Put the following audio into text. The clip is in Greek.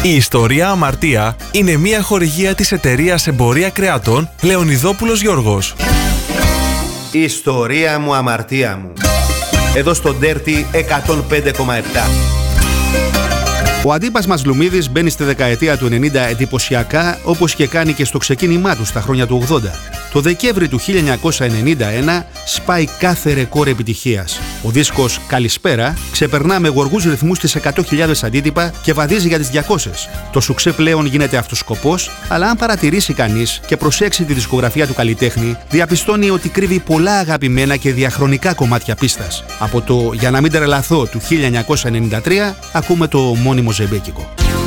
Η ιστορία Αμαρτία είναι μια χορηγία της εταιρείας εμπορία κρεατών Λεωνιδόπουλος Γιώργος. Η ιστορία μου, αμαρτία μου. Εδώ στο Dirty 105,7. Ο Αντίπας Μαζλουμίδης μπαίνει στη δεκαετία του 90 εντυπωσιακά, όπως είχε κάνει και στο ξεκίνημά του στα χρόνια του 80. Το Δεκέμβρη του 1991 σπάει κάθε ρεκόρ επιτυχίας. Ο δίσκος «Καλησπέρα» ξεπερνά με γοργούς ρυθμούς τις 100.000 αντίτυπα και βαδίζει για τις 200. Το σουξέ πλέον γίνεται αυτός σκοπός, αλλά αν παρατηρήσει κανείς και προσέξει τη δισκογραφία του καλλιτέχνη, διαπιστώνει ότι κρύβει πολλά αγαπημένα και διαχρονικά κομμάτια πίστας. Από το «Για να μην τρελαθώ» του 1993 ακούμε το μόνιμο ζεμπέκικο.